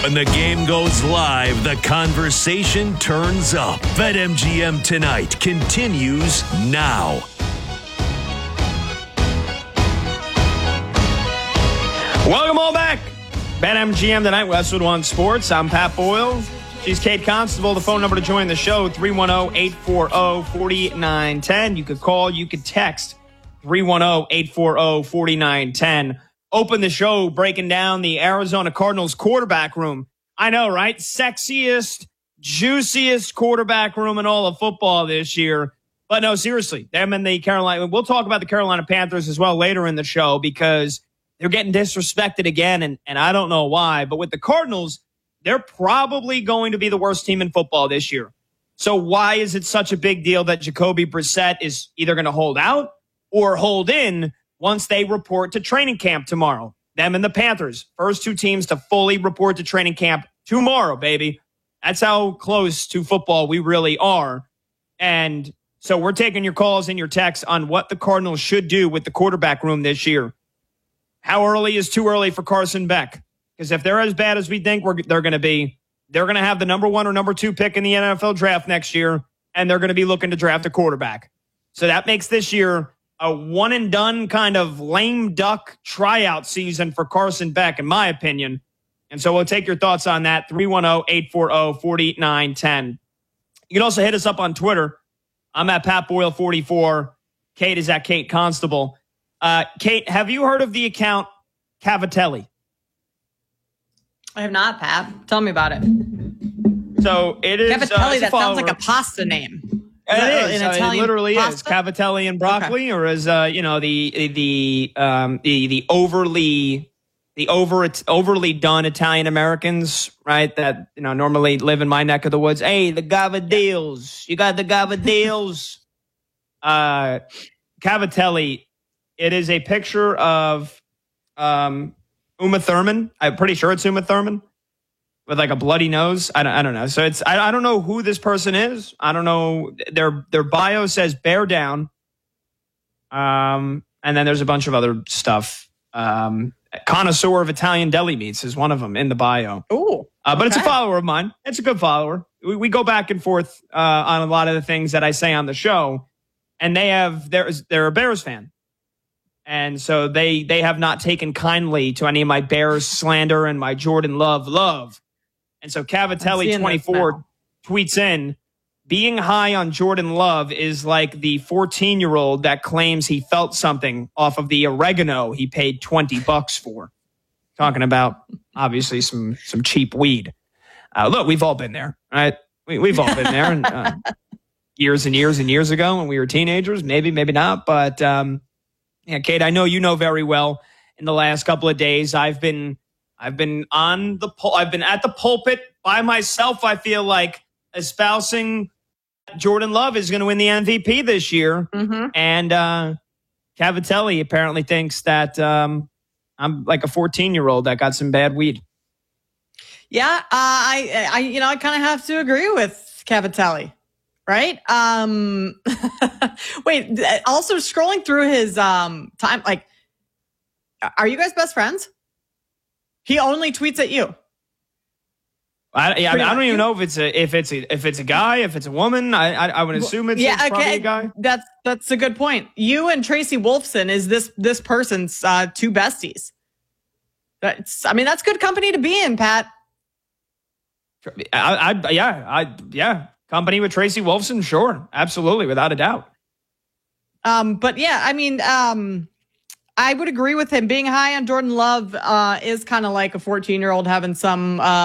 When the game goes live, the conversation turns up. BetMGM Tonight continues now. Welcome all back. BetMGM Tonight, Westwood One Sports. I'm Pat Boyle. She's Kate Constable. The phone number to join the show, 310-840-4910. You could call, you could text, 310-840-4910. Open the show breaking down the Arizona Cardinals quarterback room. I know, right? Sexiest, juiciest quarterback room in all of football this year. But no, seriously, them and the Carolina. We'll talk about the Carolina Panthers as well later in the show because they're getting disrespected again, and I don't know why. But with the Cardinals, they're probably going to be the worst team in football this year. So why is it such a big deal that Jacoby Brissett is either going to hold out or hold in once they report to training camp tomorrow? Them and the Panthers, first two teams to fully report to training camp tomorrow, baby. That's how close to football we really are. And so we're taking your calls and your texts on what the Cardinals should do with the quarterback room this year. How early is too early for Carson Beck? Because if they're as bad as we think they're going to be, they're going to have the number 1 or number 2 pick in the NFL draft next year, and they're going to be looking to draft a quarterback. So that makes this year a one-and-done kind of lame duck tryout season for Carson Beck, in my opinion. And so we'll take your thoughts on that, 310-840-4910. You can also hit us up on Twitter. I'm at Pat Boyle 44. Kate is at Kate Constable. Kate, have you heard of the account Cavatelli? I have not, Pat. Tell me about it. So it is Cavatelli. That sounds like a pasta name. It is. It literally pasta? is Cavatelli and broccoli, or as the overly done Italian Americans, right? That normally live in my neck of the woods. Hey, the gavadils. You got the gavadils. Cavatelli. It is a picture of Uma Thurman. I'm pretty sure it's Uma Thurman with like a bloody nose. I don't know. So I don't know who this person is. I don't know. Their bio says bear down. And then there's a bunch of other stuff. Connoisseur of Italian deli meats is one of them in the bio. Oh, but it's a follower of mine. It's a good follower. We go back and forth on a lot of the things that I say on the show, and they're a Bears fan. And so they have not taken kindly to any of my Bears slander and my Jordan Love. And so Cavatelli 24 tweets in, being high on Jordan Love is like the 14-year-old that claims he felt something off of the oregano he paid $20 for. Talking about, obviously, some cheap weed. Look, we've all been there, right? We've all been there. And, years and years and years ago when we were teenagers, maybe not. But, yeah, Kate, I know you know very well. In the last couple of days, I've been at the pulpit by myself. I feel like espousing Jordan Love is going to win the MVP this year, and Cavatelli apparently thinks that I'm like a 14-year-old that got some bad weed. Yeah, I kind of have to agree with Cavatelli. Right? Wait, also scrolling through his time, like, are you guys best friends? He only tweets at you. I don't even know if it's a guy, if it's a woman. I would assume it's probably a guy. That's a good point. You and Tracy Wolfson is this person's two besties. That's good company to be in, Pat. Yeah. Company with Tracy Wolfson, sure. Absolutely, without a doubt. But yeah, I would agree with him. Being high on Jordan Love is kind of like a 14-year-old having some